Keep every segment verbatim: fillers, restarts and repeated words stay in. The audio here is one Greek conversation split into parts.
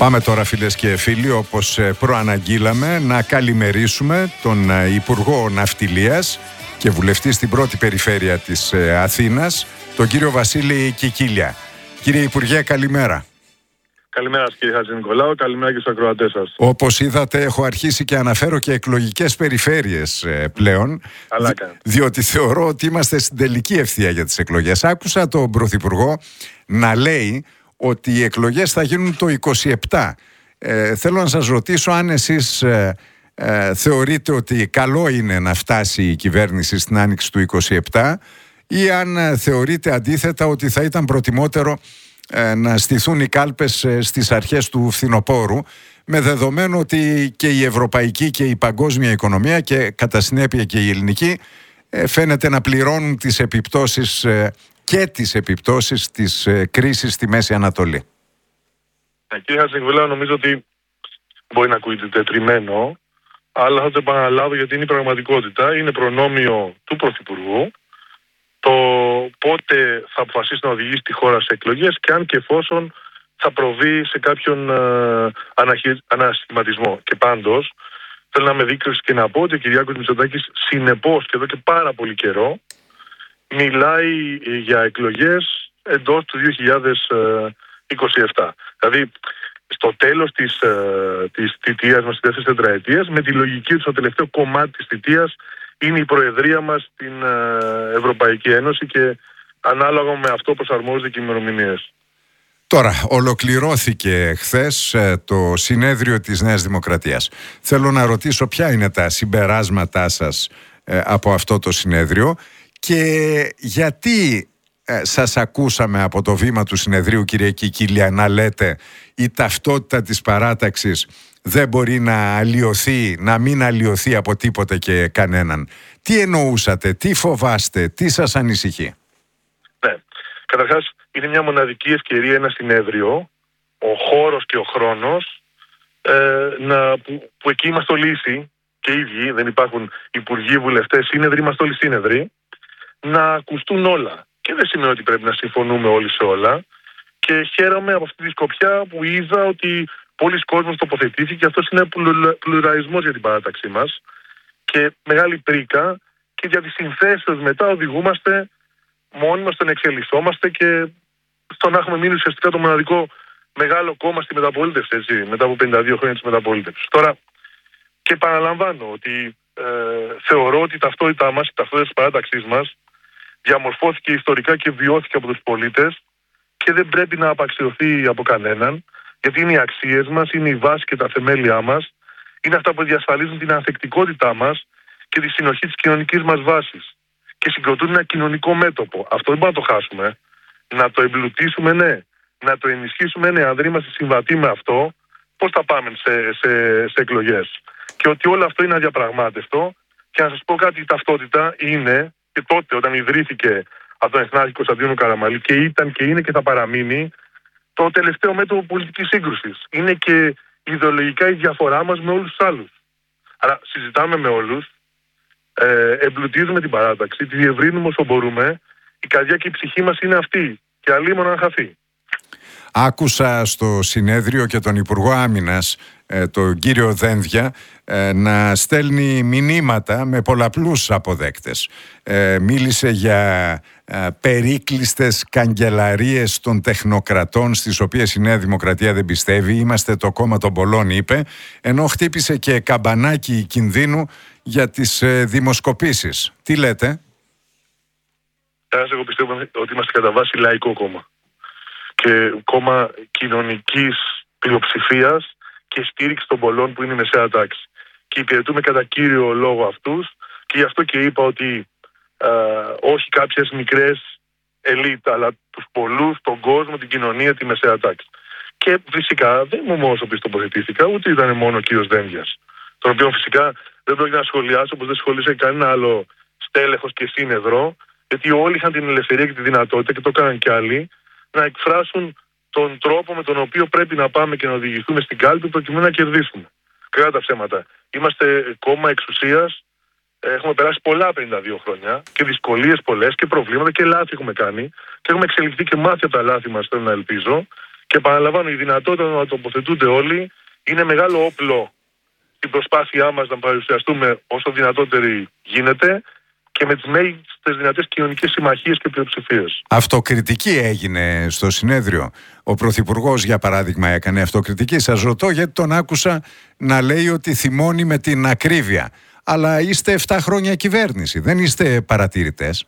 Πάμε τώρα, φίλες και φίλοι, όπως προαναγγείλαμε, να καλημερίσουμε τον Υπουργό Ναυτιλίας και βουλευτή στην πρώτη περιφέρεια της Αθήνας, τον κύριο Βασίλη Κικίλια. Κύριε Υπουργέ, καλημέρα. Καλημέρα σας, κύριε Χατζηνικολάου, καλημέρα και στους ακροατές σας. Όπως είδατε, έχω αρχίσει και αναφέρω και εκλογικές περιφέρειες πλέον, Αλλά κάνει. διότι θεωρώ ότι είμαστε στην τελική ευθεία για τις εκλογές. Άκουσα τον Πρωθυπουργό να λέει ότι οι εκλογές θα γίνουν το είκοσι επτά. Ε, θέλω να σας ρωτήσω αν εσείς ε, ε, θεωρείτε ότι καλό είναι να φτάσει η κυβέρνηση στην άνοιξη του είκοσι επτά ή αν ε, θεωρείτε αντίθετα ότι θα ήταν προτιμότερο ε, να στηθούν οι κάλπες ε, στις αρχές του φθινοπόρου, με δεδομένο ότι και η ευρωπαϊκή και η παγκόσμια οικονομία και κατά συνέπεια και η ελληνική ε, φαίνεται να πληρώνουν τις επιπτώσεις ε, και τις επιπτώσεις της ε, κρίσης στη Μέση Ανατολή. Ε, κύριε Χατζηνικολάου, νομίζω ότι μπορεί να ακούγεται τετριμένο, αλλά θα το επαναλάβω γιατί είναι η πραγματικότητα. Είναι προνόμιο του Πρωθυπουργού το πότε θα αποφασίσει να οδηγήσει τη χώρα σε εκλογές και αν και εφόσον θα προβεί σε κάποιον ε, ανασχηματισμό. Και πάντως, θέλω να με δείξει και να πω ότι ο Κυριάκος Μητσοτάκης συνεπώς και εδώ και πάρα πολύ καιρό μιλάει για εκλογές εντός του δύο χιλιάδες είκοσι επτά. Δηλαδή, στο τέλος της, της θητείας μας, της δεύτερης τετραετίας, με τη λογική του, το τελευταίο κομμάτι της θητείας είναι η προεδρία μας στην Ευρωπαϊκή Ένωση και ανάλογα με αυτό προσαρμόζονται και οι ημερομηνίες. Τώρα, ολοκληρώθηκε χθες το συνέδριο της Νέας Δημοκρατίας. Θέλω να ρωτήσω ποια είναι τα συμπεράσματά σας από αυτό το συνέδριο και γιατί ε, σας ακούσαμε από το βήμα του συνεδρίου, κύριε Κικίλια, να λέτε η ταυτότητα της παράταξης δεν μπορεί να αλλοιωθεί, να μην αλλοιωθεί από τίποτε και κανέναν. Τι εννοούσατε, τι φοβάστε, τι σας ανησυχεί? Ναι, καταρχάς είναι μια μοναδική ευκαιρία, ένα συνέδριο, ο χώρος και ο χρόνος, ε, να, που, που εκεί είμαστε όλοι ίσοι και οι ίδιοι, δεν υπάρχουν υπουργοί, βουλευτές, σύνεδροι, είμαστε όλοι σύνεδροι, να ακουστούν όλα. Και δεν σημαίνει ότι πρέπει να συμφωνούμε όλοι σε όλα. Και χαίρομαι από αυτή τη σκοπιά που είδα ότι πολλοί κόσμος τοποθετήθηκε και αυτός είναι πλουραλισμός για την παράταξή μας. Και μεγάλη πρίκα και για τις συνθέσεις μετά οδηγούμαστε μόνοι μας στο να εξελισσόμαστε και στο να έχουμε μείνει ουσιαστικά το μοναδικό μεγάλο κόμμα στη μεταπολίτευση, έτσι, μετά από πενήντα δύο χρόνια της μεταπολίτευσης. Τώρα, και επαναλαμβάνω ότι ε, θεωρώ ότι η ταυτότητά μας, η ταυτότητα της παράταξής μας, διαμορφώθηκε ιστορικά και βιώθηκε από τους πολίτες και δεν πρέπει να απαξιωθεί από κανέναν, γιατί είναι οι αξίες μας, είναι η βάση και τα θεμέλια μας, είναι αυτά που διασφαλίζουν την ανθεκτικότητά μας και τη συνοχή της κοινωνικής μας βάσης και συγκροτούν ένα κοινωνικό μέτωπο. Αυτό δεν μπορούμε να το χάσουμε. Να το εμπλουτίσουμε, ναι. Να το ενισχύσουμε, ναι. Αν δεν είμαστε συμβατοί με αυτό, πώς θα πάμε σε, σε, σε εκλογές? Και ότι όλο αυτό είναι αδιαπραγμάτευτο. Και να σας πω κάτι, η ταυτότητα είναι, και τότε όταν ιδρύθηκε από τον Εθνάρχη Κωνσταντίνο Καραμανλή, και ήταν και είναι και θα παραμείνει το τελευταίο μέτωπο πολιτικής σύγκρουσης. Είναι και ιδεολογικά η διαφορά μας με όλους τους άλλους. Άρα συζητάμε με όλους, ε, εμπλουτίζουμε την παράταξη, τη διευρύνουμε όσο μπορούμε. Η καρδιά και η ψυχή μας είναι αυτή και αλίμονα να χαθεί. Άκουσα στο συνέδριο και τον Υπουργό Άμυνας, τον κύριο Δένδια, να στέλνει μηνύματα με πολλαπλούς αποδέκτες. Μίλησε για περίκλειστες καγκελαρίες των τεχνοκρατών, στις οποίες η Νέα Δημοκρατία δεν πιστεύει. Είμαστε το κόμμα των πολλών, είπε, ενώ χτύπησε και καμπανάκι κινδύνου για τις δημοσκοπήσεις. Τι λέτε? Εγώ πιστεύω ότι είμαστε κατά βάση λαϊκό κόμμα και κόμμα κοινωνικής πλειοψηφίας και στήριξη των πολλών που είναι η μεσαία τάξη. Και υπηρετούμε κατά κύριο λόγο αυτούς και γι' αυτό και είπα ότι α, όχι κάποιες μικρές ελίτ, αλλά τους πολλούς, τον κόσμο, την κοινωνία, τη μεσαία τάξη. Και φυσικά δεν ήμουν μόνος ο οποίος τοποθετήθηκα, ούτε ήταν μόνο ο κύριος Δένδιας, τον οποίο φυσικά δεν πρόκειται να σχολιάσω, όπως δεν σχολίασε κανένα άλλο στέλεχος και σύνεδρο, γιατί όλοι είχαν την ελευθερία και τη δυνατότητα, και το έκαναν κι άλλοι, να εκφράσουν τον τρόπο με τον οποίο πρέπει να πάμε και να οδηγηθούμε στην κάλπη προκειμένου να κερδίσουμε. Κατά τα ψέματα. Είμαστε κόμμα εξουσίας, έχουμε περάσει πολλά πενήντα δύο χρόνια και δυσκολίες πολλές και προβλήματα και λάθη έχουμε κάνει και έχουμε εξελιχθεί και μάθει από τα λάθη μας, θέλω να ελπίζω, Και επαναλαμβάνω, η δυνατότητα να τοποθετούνται όλοι είναι μεγάλο όπλο στην προσπάθειά μας να παρουσιαστούμε όσο δυνατότεροι γίνεται και με τις μέγιστες δυνατές κοινωνικές συμμαχίες και πλειοψηφίες. Αυτοκριτική έγινε στο συνέδριο. Ο Πρωθυπουργός, για παράδειγμα, έκανε αυτοκριτική. Σας ρωτώ γιατί τον άκουσα να λέει ότι θυμώνει με την ακρίβεια. Αλλά είστε επτά χρόνια κυβέρνηση, δεν είστε παρατηρητές.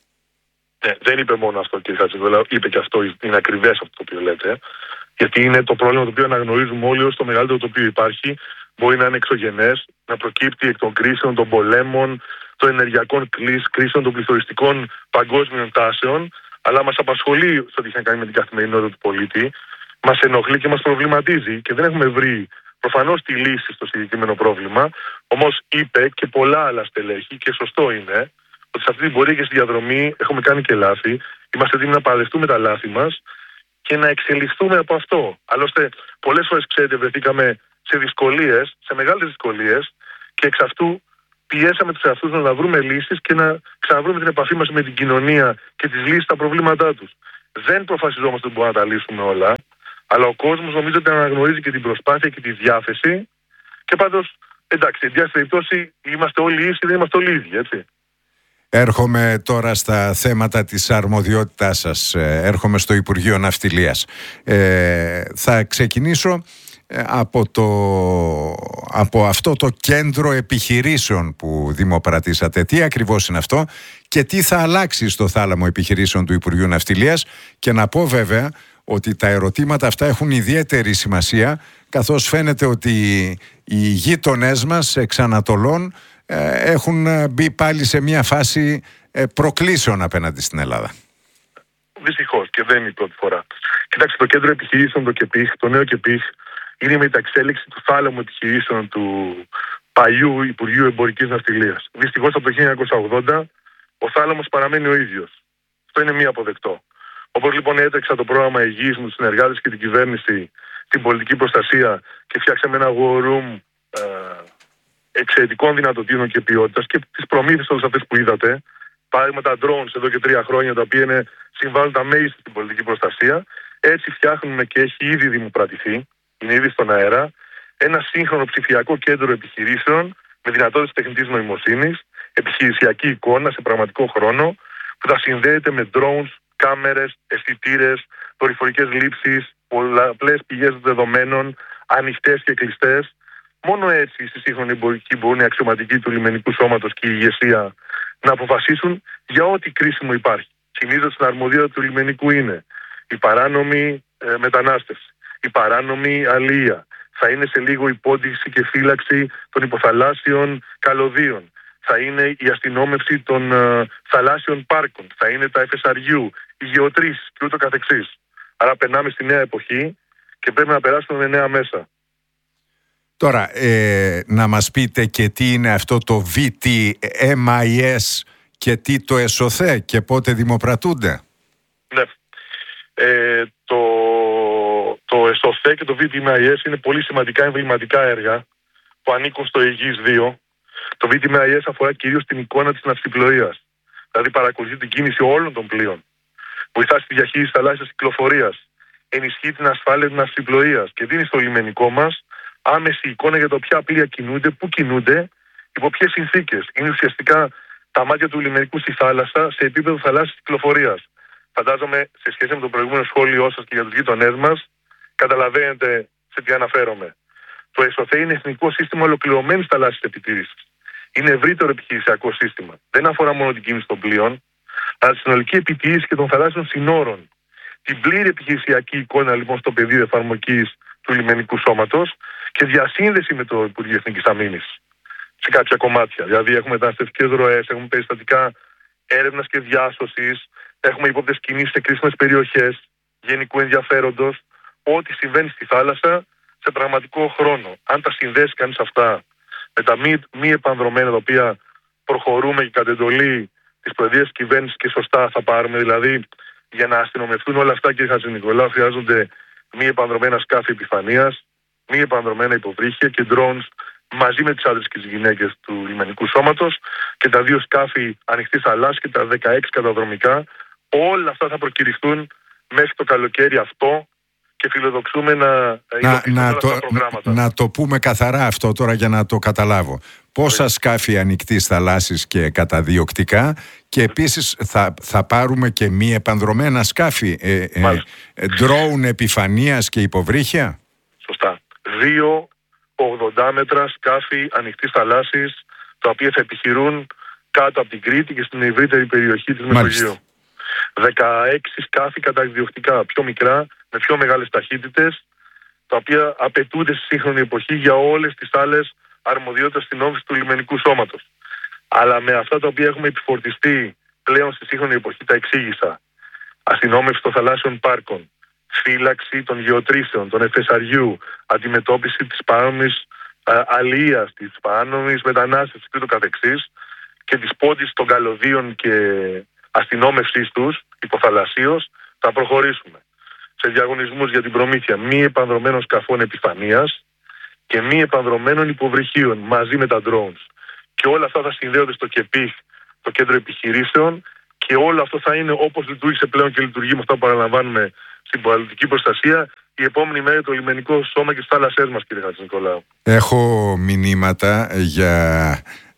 Ναι, δεν είπε μόνο αυτό, κύριε Χατζηδόλα, είπε και αυτό, είναι ακριβές αυτό το οποίο λέτε. Γιατί είναι το πρόβλημα το οποίο αναγνωρίζουμε όλοι ως το μεγαλύτερο το οποίο υπάρχει. Μπορεί να είναι εξωγενές, να προκύπτει εκ των κρίσεων, των πολέμων, των ενεργειακών κρίσεων, των πληθωριστικών παγκόσμιων τάσεων, αλλά μας απασχολεί σε ό,τι έχει να κάνει με την καθημερινότητα του πολίτη, μας ενοχλεί και μας προβληματίζει και δεν έχουμε βρει προφανώς τη λύση στο συγκεκριμένο πρόβλημα. Όμως είπε και πολλά άλλα στελέχη, και σωστό είναι, ότι σε αυτή την πορεία και στη διαδρομή έχουμε κάνει και λάθη. Είμαστε έτοιμοι να παραδεχτούμε τα λάθη μας και να εξελιχθούμε από αυτό. Άλλωστε, πολλές φορές, ξέρετε, βρεθήκαμε σε δυσκολίες, σε μεγάλες δυσκολίες, και εξ αυτού πιέσαμε τους εαυτούς μας να βρούμε λύσεις και να ξαναβρούμε την επαφή μας με την κοινωνία και τις λύσεις στα προβλήματά τους. Δεν προφασιζόμαστε ότι μπορούμε να τα λύσουμε όλα, αλλά ο κόσμος νομίζω ότι αναγνωρίζει και την προσπάθεια και τη διάθεση. Και πάντως, εντάξει, εν διάφορη περιπτώσει είμαστε όλοι ίσοι, δεν είμαστε όλοι ίδιοι, έτσι. Έρχομαι τώρα στα θέματα της αρμοδιότητάς σας. Έρχομαι στο Υπουργείο Ναυτιλίας. Ε, θα ξεκινήσω από, το, από αυτό το κέντρο επιχειρήσεων που δημοπρατήσατε. Τι ακριβώς είναι αυτό και τι θα αλλάξει στο θάλαμο επιχειρήσεων του Υπουργείου Ναυτιλίας? Και να πω βέβαια ότι τα ερωτήματα αυτά έχουν ιδιαίτερη σημασία, καθώς φαίνεται ότι οι γείτονές μας εξ Ανατολών έχουν μπει πάλι σε μια φάση προκλήσεων απέναντι στην Ελλάδα. Δυστυχώς, και δεν είναι η πρώτη φορά. Κοιτάξτε, το κέντρο επιχειρήσεων, το ΚΕΠΙΧ, το νέο ΚΕΠΙΧ, είναι η μεταξέλιξη του θάλαμου επιχειρήσεων του παλιού Υπουργείου Εμπορικής Ναυτιλίας. Δυστυχώς από το χίλια εννιακόσια ογδόντα ο θάλαμος παραμένει ο ίδιος. Αυτό είναι μη αποδεκτό. Όπως λοιπόν έτρεξα το πρόγραμμα υγιής με τους συνεργάτες και την κυβέρνηση, την πολιτική προστασία, και φτιάξαμε ένα war room ε, εξαιρετικών δυνατοτήτων και ποιότητας και τις προμήθειες όλες αυτές που είδατε. Παράδειγμα, τα drones εδώ και τρία χρόνια, τα οποία είναι, συμβάλλουν τα μέγιστα στην πολιτική προστασία. Έτσι φτιάχνουμε, και έχει ήδη δημοπρατηθεί, είναι ήδη στον αέρα, ένα σύγχρονο ψηφιακό κέντρο επιχειρήσεων με δυνατότητες τεχνητής νοημοσύνης, επιχειρησιακή εικόνα σε πραγματικό χρόνο, που θα συνδέεται με drones, κάμερες, αισθητήρες, δορυφορικές λήψεις, πολλαπλές πηγές δεδομένων, ανοιχτές και κλειστές. Μόνο έτσι στη σύγχρονη εμπορική μπορούν οι αξιωματικοί του λιμενικού σώματος και η ηγεσία να αποφασίσουν για ό,τι κρίσιμο υπάρχει. Συνήθως στην αρμοδιότητα του λιμενικού είναι η παράνομη ε, μετανάστευση, η παράνομη αλία. Θα είναι σε λίγο υπόδειξη και φύλαξη των υποθαλάσσιων καλωδίων. Θα είναι η αστυνόμευση των ε, θαλάσσιων πάρκων. Θα είναι τα εφ ες αρ γιου, οι γεωτρήσεις και ούτω καθεξής. Άρα περνάμε στη νέα εποχή και πρέπει να περάσουμε με νέα μέσα. Τώρα, ε, να μας πείτε και τι είναι αυτό το βι τι εμ άι ες και τι το ΕΣΟΘΕ και πότε δημοπρατούνται. Ναι. Ε, το, το ΕΣΟΘΕ και το βι τι εμ άι ες είναι πολύ σημαντικά εμβληματικά έργα που ανήκουν στο ΕΓΙΣ δύο. Το βι τι εμ άι ες αφορά κυρίως την εικόνα της ναυσιπλοείας. Δηλαδή παρακολουθεί την κίνηση όλων των πλοίων. Βοηθά στη διαχείριση θαλάσσιας κυκλοφορίας. Ενισχύει την ασφάλεια της ναυσιπλοείας και δίνει στο λιμενικό μας άμεση εικόνα για το ποια πλοία κινούνται, πού κινούνται, υπό ποιες συνθήκες. Είναι ουσιαστικά τα μάτια του λιμενικού στη θάλασσα σε επίπεδο θαλάσσιας κυκλοφορίας. Φαντάζομαι, σε σχέση με το προηγούμενο σχόλιο σας και για τους γείτονές μας, καταλαβαίνετε σε τι αναφέρομαι. Το ΕΣΟΘΕ είναι εθνικό σύστημα ολοκληρωμένης θαλάσσιας επιτήρησης. Είναι ευρύτερο επιχειρησιακό σύστημα. Δεν αφορά μόνο την κίνηση των πλοίων, αλλά τη συνολική επιτήρηση και των θαλάσσιων συνόρων. Την πλήρη επιχειρησιακή εικόνα λοιπόν στο πεδίο εφαρμογής του λιμενικού σώματος και διασύνδεση με το Υπουργείο Εθνικής Αμήνης σε κάποια κομμάτια. Δηλαδή, έχουμε μεταναστευτικές ροές, έχουμε περιστατικά έρευνας και διάσωσης, έχουμε υπόπτες κινήσεις σε κρίσιμες περιοχές γενικού ενδιαφέροντος. Ό,τι συμβαίνει στη θάλασσα σε πραγματικό χρόνο. Αν τα συνδέσει κανείς αυτά με τα μη, μη επανδρομένα, τα οποία προχωρούμε και κατ' εντολή της Προεδρίας Κυβέρνησης και σωστά θα πάρουμε, δηλαδή για να αστυνομευτούν όλα αυτά, κύριε Χατζηνικολάου, χρειάζονται μη επανδρομένα σκάφη επιφανείας, μη επανδρομένα υποβρύχια και drones μαζί με τις άντρες και τις γυναίκες του λιμενικού σώματος και τα δύο σκάφη ανοιχτής θαλάσσης και τα δεκαέξι καταδρομικά. Όλα αυτά θα προκηρυχθούν μέχρι το καλοκαίρι αυτό και φιλοδοξούμε να να, να, όλα το, τα προγράμματα. Να το πούμε καθαρά αυτό τώρα για να το καταλάβω. Πόσα Ωραία. σκάφη ανοιχτής θαλάσσης και καταδιοκτικά, και επίσης θα, θα πάρουμε και μη επανδρομένα σκάφη, ε, ε, ε, ντρόουν επιφανείας και υποβρύχια. Σωστά. Δύο ογδόντα μέτρα σκάφη ανοιχτής θαλάσσης, τα οποία θα επιχειρούν κάτω από την Κρήτη και στην ευρύτερη περιοχή της Μεσογείου. δεκαέξι σκάφη καταδιοκτικά, πιο μικρά, με πιο μεγάλες ταχύτητες, τα οποία απαιτούνται στη σύγχρονη εποχή για όλες τις άλλες αρμοδιότητες αστυνόμευσης του λιμενικού σώματος. Αλλά με αυτά τα οποία έχουμε επιφορτιστεί πλέον στη σύγχρονη εποχή, τα εξήγησα. Αστυνόμευση των θαλάσσιων πάρκων, φύλαξη των γεωτρήσεων, των εφεσαριού, αντιμετώπιση της παράνομης αλίας, της παράνομης μετανάστευσης και το καθεξής, και της πόντης των καλωδίων και αστυνόμευσής τους υποθαλασσίως, θα προχωρήσουμε σε διαγωνισμούς για την προμήθεια μη επανδρομένων σκαφών επιφανείας και μη επανδρομένων υποβρυχίων μαζί με τα drones. Και όλα αυτά θα συνδέονται στο ΚΕΠΙΧ, το κέντρο επιχειρήσεων, και όλο αυτό θα είναι όπως λειτουργήσε πλέον και λειτουργεί με αυτά που παραλαμβάνουμε στην πολιτική προστασία η επόμενη μέρα το λιμενικό σώμα και στις θάλασσές μας, κύριε Χατζηνικολάου. Έχω μηνύματα για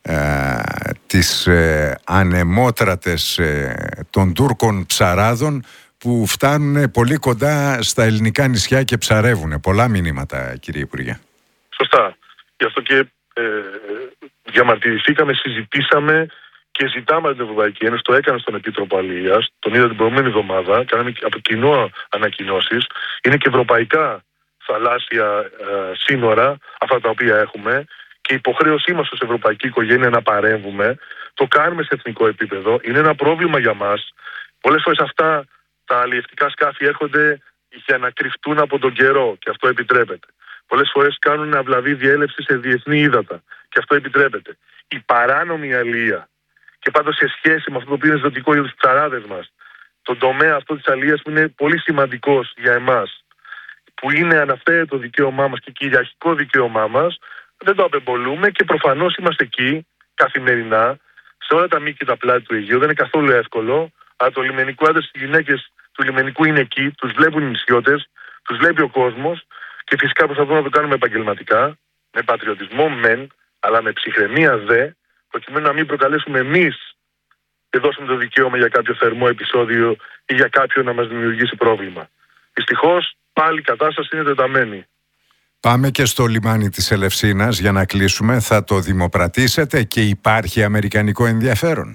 ε, τις ε, ανεμότρατες ε, των Τούρκων ψαράδων που φτάνουν πολύ κοντά στα ελληνικά νησιά και ψαρεύουν. Πολλά μηνύματα, κύριε Υπουργέ. Σωστά. Γι' αυτό και ε, διαμαρτυρηθήκαμε, συζητήσαμε και ζητάμε από την Ευρωπαϊκή Ένωση, το έκανε στον Επίτροπο Αλληλείας, τον είδα την προηγούμενη εβδομάδα, κάναμε από κοινό ανακοινώσεις. Είναι και ευρωπαϊκά θαλάσσια ε, σύνορα αυτά τα οποία έχουμε, και η υποχρέωσή μας ως ευρωπαϊκή οικογένεια να παρέμβουμε. Το κάνουμε σε εθνικό επίπεδο. Είναι ένα πρόβλημα για μας. Πολλές φορές αυτά τα αλλιευτικά σκάφη έρχονται για να κρυφτούν από τον καιρό, και αυτό επιτρέπεται. Πολλές φορές κάνουν αυλαβή διέλευση σε διεθνή ύδατα, και αυτό επιτρέπεται. Η παράνομη αλία, και πάντως σε σχέση με αυτό το οποίο είναι ζωτικό για τους ψαράδες μας, τον τομέα αυτό της αλίας που είναι πολύ σημαντικός για εμάς, που είναι αναφέρετο δικαίωμά μας και κυριαρχικό δικαίωμά μας, δεν το απεμπολούμε, και προφανώς είμαστε εκεί καθημερινά σε όλα τα μήκη και τα πλάτη του Αιγαίου. Δεν είναι καθόλου εύκολο, αλλά το λιμενικό, άντρες και γυναίκες του λιμενικού είναι εκεί, τους βλέπουν οι νησιώτες, τους βλέπει ο κόσμος, και φυσικά προσπαθούμε να το κάνουμε επαγγελματικά, με πατριωτισμό μεν, αλλά με ψυχραιμία δε, προκειμένου να μην προκαλέσουμε εμείς και δώσουμε το δικαίωμα για κάποιο θερμό επεισόδιο ή για κάποιον να μας δημιουργήσει πρόβλημα. Δυστυχώς πάλι η κατάσταση είναι τεταμένη. Πάμε και στο λιμάνι της Ελευσίνας για να κλείσουμε. Θα το δημοπρατήσετε και υπάρχει αμερικανικό ενδιαφέρον?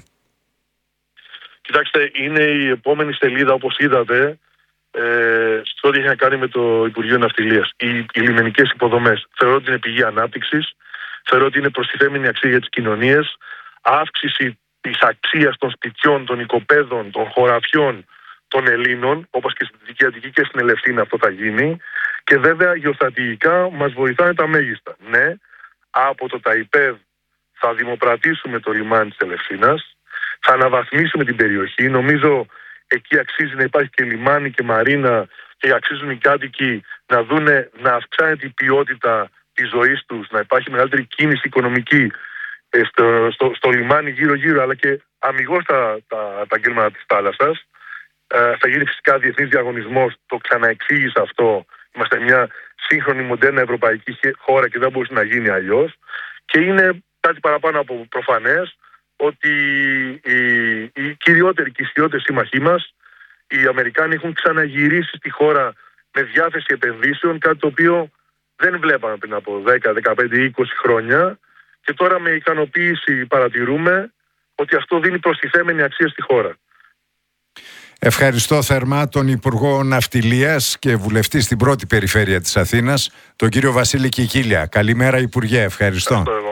Κοιτάξτε, είναι η επόμενη σελίδα, όπως είδατε, ε, στο ό,τι έχει να κάνει με το Υπουργείο Ναυτιλίας. Οι, οι λιμενικές υποδομές θεωρώ ότι είναι πηγή ανάπτυξης, θεωρώ ότι είναι προστιθέμενη αξία για τις κοινωνίες, αύξηση της αξίας των σπιτιών, των οικοπαίδων, των χωραφιών των Ελλήνων, όπως και στην Δυτική Αττική και στην Ελευσίνα αυτό θα γίνει, και βέβαια γεωστρατηγικά μας βοηθάνε τα μέγιστα. Ναι, από το ΤΑΙΠΕΔ θα δημοπρατήσουμε το λιμάνι της Ελευσίνας, θα αναβαθμίσουμε την περιοχή. Νομίζω εκεί αξίζει να υπάρχει και λιμάνι και μαρίνα, και αξίζουν οι κάτοικοι να δούνε να αυξάνεται η ποιότητα της ζωής τους, να υπάρχει μεγαλύτερη κίνηση οικονομική στο, στο, στο λιμάνι γύρω-γύρω, αλλά και αμιγώς τα, τα, τα γκρήματα της θάλασσας. Ε, θα γίνει φυσικά διεθνής διαγωνισμός, το ξαναεξήγησα αυτό. Είμαστε μια σύγχρονη μοντέρνα ευρωπαϊκή χώρα και δεν μπορούσε να γίνει αλλιώς. Και είναι κάτι παραπάνω από προφανές ότι οι, οι κυριότεροι και οι ισχυρότεροι σύμμαχοί μας, οι Αμερικάνοι, έχουν ξαναγυρίσει στη χώρα με διάθεση επενδύσεων, κάτι το οποίο δεν βλέπαμε πριν από δέκα, δεκαπέντε, είκοσι χρόνια, και τώρα με ικανοποίηση παρατηρούμε ότι αυτό δίνει προστιθέμενη αξία στη χώρα. Ευχαριστώ θερμά τον Υπουργό Ναυτιλίας και βουλευτή στην πρώτη περιφέρεια της Αθήνας, τον κύριο Βασίλη Κικίλια. Καλημέρα, Υπουργέ. Ευχαριστώ. Ευχαριστώ.